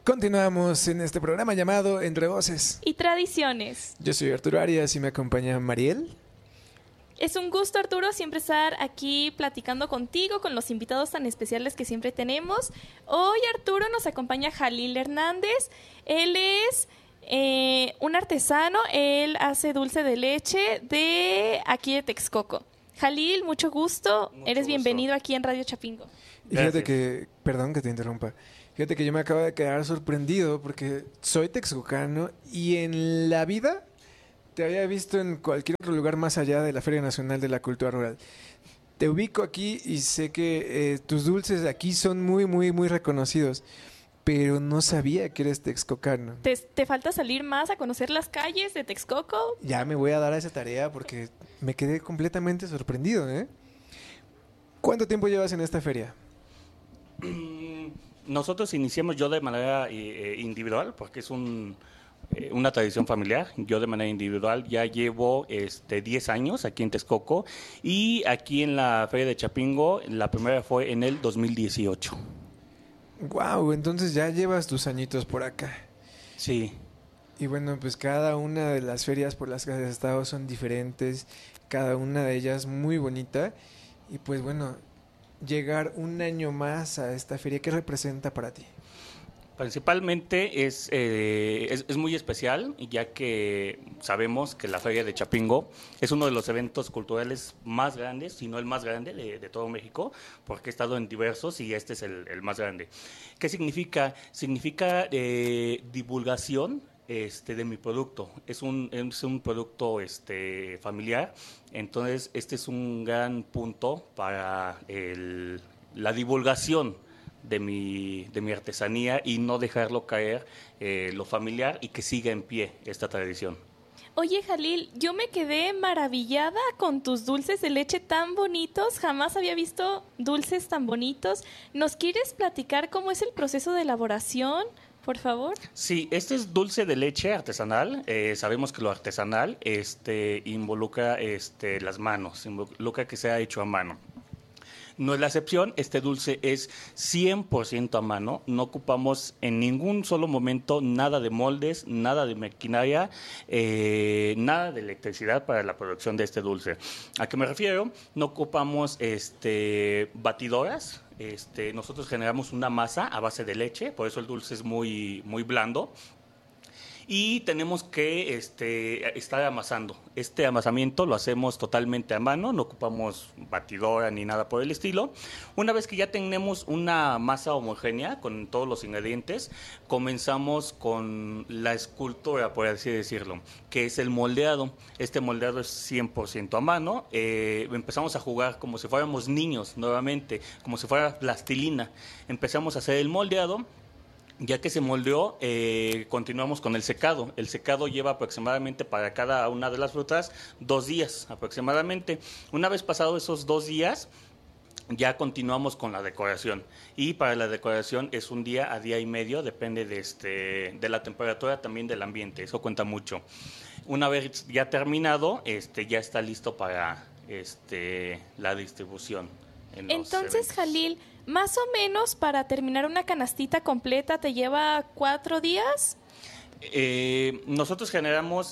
Continuamos en este programa llamado Entre Voces y Tradiciones. Yo soy Arturo Arias y me acompaña Mariel. Es un gusto, Arturo, siempre estar aquí platicando contigo, con los invitados tan especiales que siempre tenemos. Hoy, Arturo, nos acompaña Jalil Hernández. Él es un artesano, él hace dulce de leche de aquí de Texcoco. Jalil, mucho gusto. Eres bienvenido aquí en Radio Chapingo. Y fíjate que, perdón que te interrumpa, fíjate que yo me acabo de quedar sorprendido porque soy texcocano y en la vida te había visto en cualquier otro lugar más allá de la Feria Nacional de la Cultura Rural. Te ubico aquí y sé que tus dulces aquí son muy, muy, muy reconocidos, pero no sabía que eres texcocano. ¿Te falta salir más a conocer las calles de Texcoco? Ya me voy a dar a esa tarea porque me quedé completamente sorprendido, ¿eh? ¿Cuánto tiempo llevas en esta feria? Nosotros iniciamos yo de manera individual, porque es una tradición familiar. Yo de manera individual ya llevo 10 años aquí en Texcoco, y aquí en la Feria de Chapingo la primera fue en el 2018. Wow, entonces ya llevas tus añitos por acá. Sí. Y bueno, pues cada una de las ferias por las que has estado son diferentes, cada una de ellas muy bonita. Y pues bueno, llegar un año más a esta feria, ¿qué representa para ti? Principalmente es muy especial, ya que sabemos que la Feria de Chapingo es uno de los eventos culturales más grandes, si no el más grande de todo México, porque he estado en diversos y este es el más grande. ¿Qué significa? Significa divulgación de mi producto. Es un producto familiar, entonces este es un gran punto para la divulgación de mi artesanía y no dejarlo caer lo familiar, y que siga en pie esta tradición. Oye, Jalil, yo me quedé maravillada con tus dulces de leche tan bonitos. Jamás había visto dulces tan bonitos. ¿Nos quieres platicar cómo es el proceso de elaboración, por favor? Sí, este es dulce de leche artesanal. Sabemos que lo artesanal involucra las manos, involucra que sea hecho a mano. No es la excepción, este dulce es 100% a mano, no ocupamos en ningún solo momento nada de moldes, nada de maquinaria, nada de electricidad para la producción de este dulce. ¿A qué me refiero? No ocupamos batidoras. Nosotros generamos una masa a base de leche, por eso el dulce es muy, muy blando. Y tenemos que estar amasando. Este amasamiento lo hacemos totalmente a mano, no ocupamos batidora ni nada por el estilo. Una vez que ya tenemos una masa homogénea con todos los ingredientes, comenzamos con la escultura, por así decirlo, que es el moldeado. Este moldeado es 100% a mano. Empezamos a jugar como si fuéramos niños nuevamente, como si fuera plastilina. Empezamos a hacer el moldeado. Ya que se moldeó, continuamos con el secado. El secado lleva aproximadamente para cada una de las frutas 2 días aproximadamente. Una vez pasados esos 2 días, ya continuamos con la decoración. Y para la decoración es 1 día a día y medio, depende de la temperatura, también del ambiente. Eso cuenta mucho. Una vez ya terminado, ya está listo para la distribución. Entonces, Jalil, más o menos para terminar una canastita completa te lleva 4 días. Nosotros generamos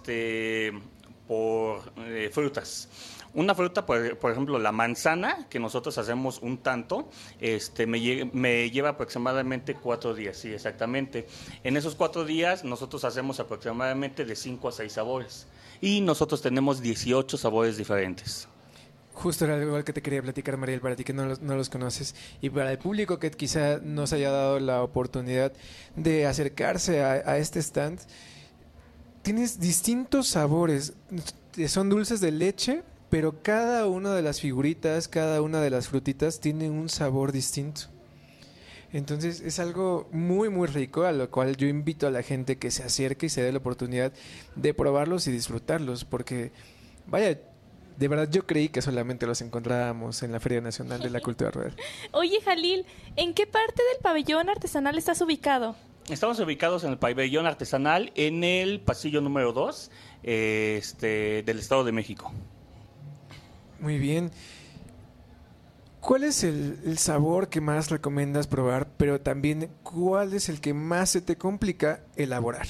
por frutas. Una fruta, por ejemplo, la manzana, que nosotros hacemos un tanto, me lleva aproximadamente 4 días, sí, exactamente. En esos 4 días nosotros hacemos aproximadamente de 5 a 6 sabores. Y nosotros tenemos 18 sabores diferentes. Justo era algo que te quería platicar, Mariel, para ti que no los conoces y para el público que quizá nos haya dado la oportunidad de acercarse a este stand. Tienes distintos sabores, son dulces de leche, pero cada una de las figuritas, cada una de las frutitas tiene un sabor distinto. Entonces es algo muy muy rico, a lo cual yo invito a la gente que se acerque y se dé la oportunidad de probarlos y disfrutarlos, porque vaya, de verdad yo creí que solamente los encontrábamos en la Feria Nacional de la Cultura Rural. Oye, Jalil, ¿en qué parte del pabellón artesanal estás ubicado? Estamos ubicados en el pabellón artesanal, en el pasillo número 2 del Estado de México. Muy bien. ¿Cuál es el sabor que más recomiendas probar, pero también cuál es el que más se te complica elaborar?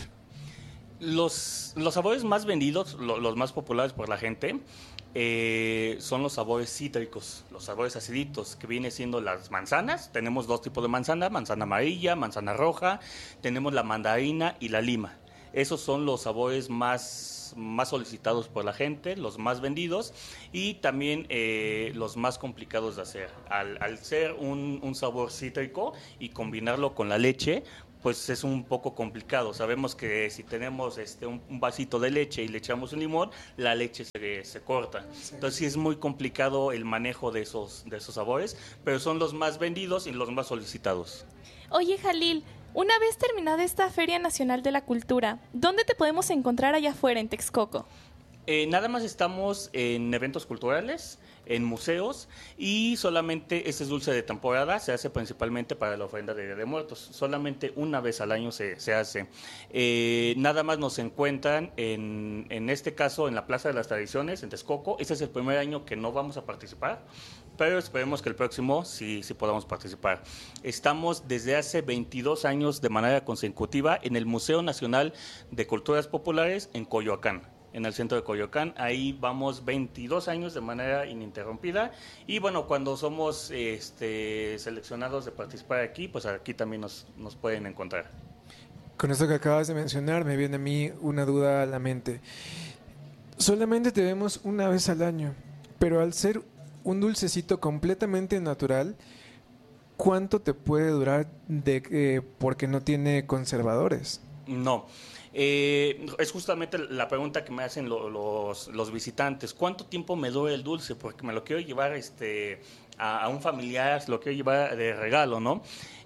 Los sabores más vendidos, los más populares por la gente, son los sabores cítricos, los sabores aciditos, que viene siendo las manzanas. Tenemos dos tipos de manzana amarilla, manzana roja, tenemos la mandarina y la lima. Esos son los sabores más solicitados por la gente, los más vendidos y también los más complicados de hacer. Al ser un sabor cítrico y combinarlo con la leche, pues es un poco complicado. Sabemos que si tenemos un vasito de leche y le echamos un limón, la leche se corta. Sí. Entonces sí es muy complicado el manejo de esos sabores, pero son los más vendidos y los más solicitados. Oye, Jalil, una vez terminada esta Feria Nacional de la Cultura, ¿dónde te podemos encontrar allá afuera en Texcoco? Nada más estamos en eventos culturales, en museos, y solamente este es dulce de temporada, se hace principalmente para la ofrenda de Día de Muertos. Solamente una vez al año se hace. Nada más nos encuentran en este caso en la Plaza de las Tradiciones, en Texcoco. Este es el primer año que no vamos a participar, pero esperemos que el próximo sí podamos participar. Estamos desde hace 22 años de manera consecutiva en el Museo Nacional de Culturas Populares en Coyoacán, en el centro de Coyoacán. Ahí vamos 22 años de manera ininterrumpida, y bueno, cuando somos seleccionados de participar aquí, pues aquí también nos pueden encontrar. Con esto que acabas de mencionar, me viene a mí una duda a la mente. Solamente te vemos una vez al año, pero al ser un dulcecito completamente natural, ¿cuánto te puede durar porque no tiene conservadores? No. Es justamente la pregunta que me hacen los visitantes. ¿Cuánto tiempo me dura el dulce? Porque me lo quiero llevar a un familiar, lo quiero llevar de regalo, ¿no?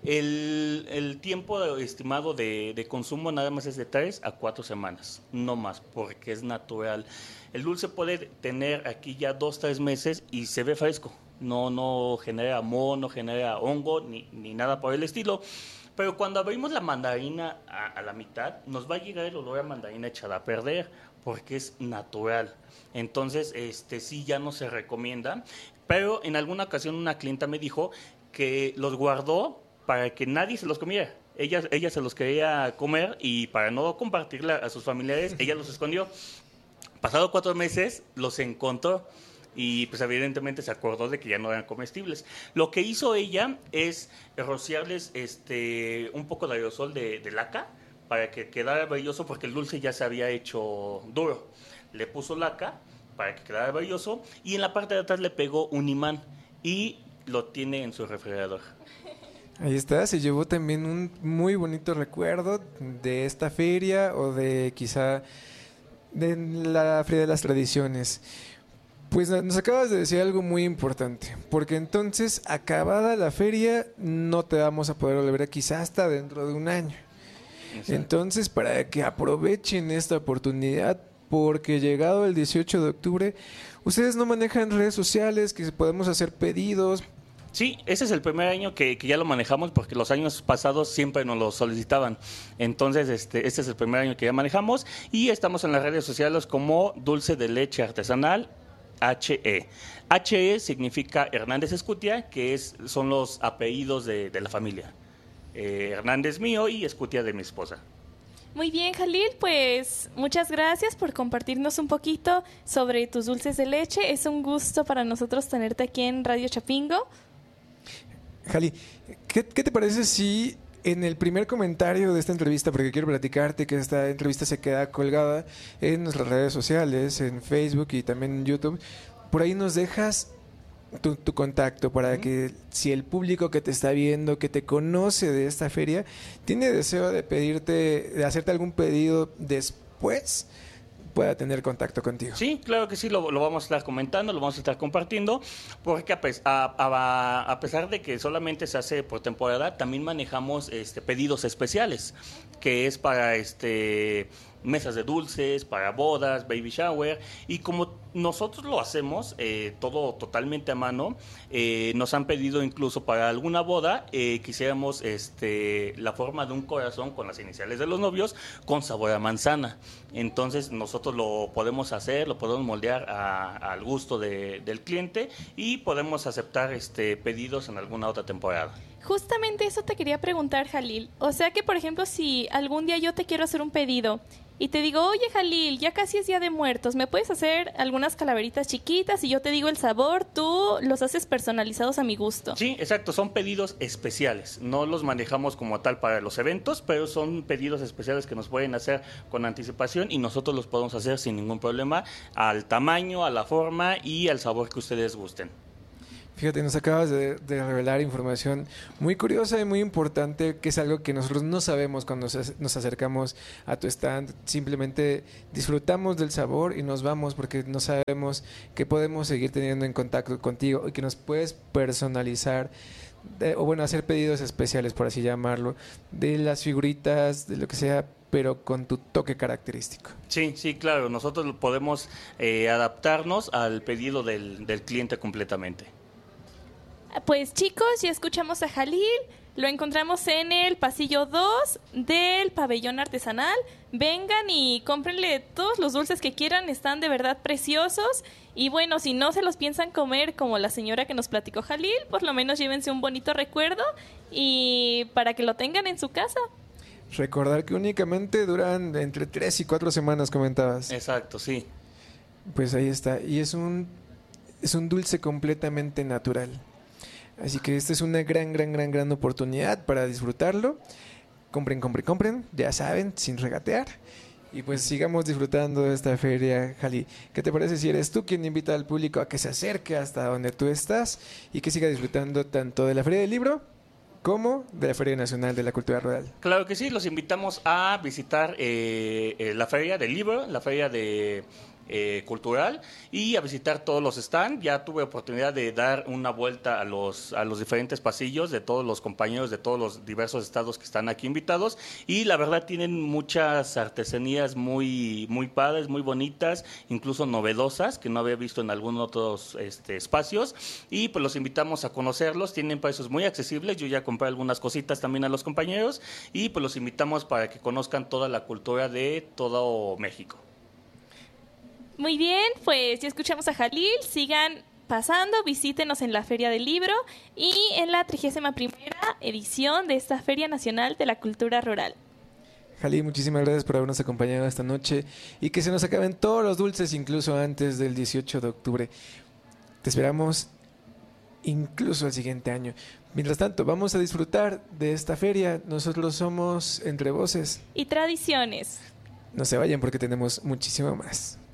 El tiempo estimado de consumo nada más es de 3 a 4 semanas, no más, porque es natural. El dulce puede tener aquí ya 2-3 meses y se ve fresco. No genera moho, no genera hongo, ni nada por el estilo. Pero cuando abrimos la mandarina a la mitad, nos va a llegar el olor a mandarina echada a perder, porque es natural. Entonces, sí ya no se recomienda. Pero en alguna ocasión una clienta me dijo que los guardó para que nadie se los comiera. Ella se los quería comer, y para no compartirla a sus familiares, ella los escondió. Pasado 4 meses, los encontró. Y pues evidentemente se acordó de que ya no eran comestibles. Lo que hizo ella es rociarles un poco de aerosol de laca para que quedara brilloso, porque el dulce ya se había hecho duro. Le puso laca para que quedara brilloso, y en la parte de atrás le pegó un imán y lo tiene en su refrigerador. Ahí está, se llevó también un muy bonito recuerdo de esta feria, o de quizá de la Feria de las Tradiciones. Pues nos acabas de decir algo muy importante, porque entonces, acabada la feria, no te vamos a poder volver quizás hasta dentro de un año. Exacto. Entonces, para que aprovechen esta oportunidad, porque llegado el 18 de octubre, ustedes no manejan redes sociales, que podemos hacer pedidos. Sí, ese es el primer año que ya lo manejamos, porque los años pasados siempre nos lo solicitaban. Entonces, este es el primer año que ya manejamos, y estamos en las redes sociales como Dulce de Leche Artesanal HE. HE significa Hernández Escutia, que son los apellidos de la familia. Hernández mío y Escutia de mi esposa. Muy bien, Jalil, pues muchas gracias por compartirnos un poquito sobre tus dulces de leche. Es un gusto para nosotros tenerte aquí en Radio Chapingo. Jalil, ¿qué te parece si en el primer comentario de esta entrevista, porque quiero platicarte que esta entrevista se queda colgada en nuestras redes sociales, en Facebook y también en YouTube, por ahí nos dejas tu contacto para que, si el público que te está viendo, que te conoce de esta feria, tiene deseo de hacerte algún pedido después, pueda tener contacto contigo? Sí, claro que sí, lo vamos a estar comentando, lo vamos a estar compartiendo, porque a pesar de que solamente se hace por temporada, también manejamos pedidos especiales, que es para mesas de dulces, para bodas, baby shower, y como Nosotros lo hacemos todo totalmente a mano. Nos han pedido incluso para alguna boda, quisiéramos la forma de un corazón con las iniciales de los novios con sabor a manzana. Entonces nosotros lo podemos hacer, lo podemos moldear al gusto del cliente y podemos aceptar pedidos en alguna otra temporada. Justamente eso te quería preguntar, Jalil. O sea que, por ejemplo, si algún día yo te quiero hacer un pedido y te digo, oye, Jalil, ya casi es Día de Muertos, ¿me puedes hacer algunas calaveritas chiquitas? Y yo te digo el sabor, tú los haces personalizados a mi gusto. Sí, exacto, son pedidos especiales. No los manejamos como tal para los eventos, pero son pedidos especiales que nos pueden hacer con anticipación y nosotros los podemos hacer sin ningún problema, al tamaño, a la forma y al sabor que ustedes gusten. Fíjate, nos acabas de revelar información muy curiosa y muy importante, que es algo que nosotros no sabemos cuando nos acercamos a tu stand. Simplemente disfrutamos del sabor y nos vamos porque no sabemos que podemos seguir teniendo en contacto contigo y que nos puedes personalizar o bueno, hacer pedidos especiales, por así llamarlo, de las figuritas, de lo que sea, pero con tu toque característico. Sí, sí, claro. Nosotros podemos adaptarnos al pedido del cliente completamente. Pues chicos, ya escuchamos a Jalil, lo encontramos en el pasillo 2 del pabellón artesanal. Vengan y cómprenle todos los dulces que quieran, están de verdad preciosos. Y bueno, si no se los piensan comer como la señora que nos platicó Jalil, por lo menos llévense un bonito recuerdo y para que lo tengan en su casa. Recordar que únicamente duran entre 3 y 4 semanas, comentabas. Exacto, sí. Pues ahí está. Y es un dulce completamente natural. Así que esta es una gran oportunidad para disfrutarlo. Compren, ya saben, sin regatear. Y pues sigamos disfrutando de esta feria, Jali. ¿Qué te parece si eres tú quien invita al público a que se acerque hasta donde tú estás y que siga disfrutando tanto de la Feria del Libro como de la Feria Nacional de la Cultura Rural? Claro que sí, los invitamos a visitar la Feria del Libro, la Feria cultural y a visitar todos los stands. Ya tuve oportunidad de dar una vuelta a los diferentes pasillos de todos los compañeros de todos los diversos estados que están aquí invitados y la verdad tienen muchas artesanías muy padres, muy bonitas, incluso novedosas que no había visto en algunos otros espacios y pues los invitamos a conocerlos. Tienen precios muy accesibles. Yo ya compré algunas cositas también a los compañeros y pues los invitamos para que conozcan toda la cultura de todo México. Muy bien, pues ya escuchamos a Jalil, sigan pasando, visítenos en la Feria del Libro y en la 31ª edición de esta Feria Nacional de la Cultura Rural. Jalil, muchísimas gracias por habernos acompañado esta noche y que se nos acaben todos los dulces incluso antes del 18 de octubre. Te esperamos incluso el siguiente año. Mientras tanto, vamos a disfrutar de esta feria. Nosotros somos Entre Voces y Tradiciones. No se vayan porque tenemos muchísimo más.